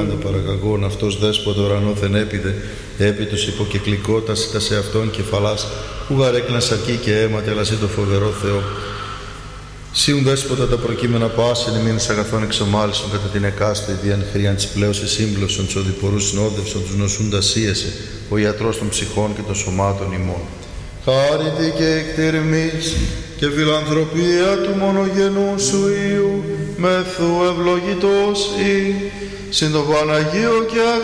εύχονται παρακαγών, αυτός δέσποτα ουρανόθεν έπιδε, επί τους υποκεκλικότας ήταν σε αυτόν κεφαλάς, που γαρέκλαν σαρκή και αίματι, αλλά το φοβερό Θεό. Σίουν δέσποτα τα προκείμενα πάσιν, ημίνες αγαθών εξομάλισον κατά την εκάστοτε διάν χρίαν της πλέωσης σύμπλωσον, τους οδηπορούς συνόδευσον, τους νοσούντας σύεσε, ο ιατρός των ψυχών και των σωμάτων ημών. Χάρητη και εκτιρμής και φιλανθρωπία του μονογενού σου Υιού, μεθού ευλογητός ή, συν το Παναγίο και